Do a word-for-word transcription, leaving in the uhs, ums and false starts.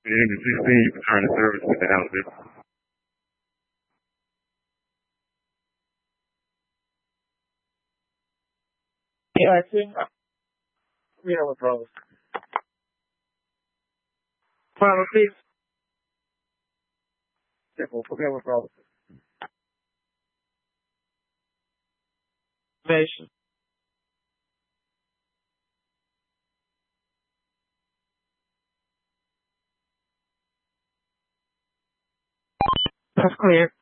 And the sixteen, you return the service to the house. Yeah, I think, we have a problem. Problem, please. Simple, we have a problem. Information. That's clear.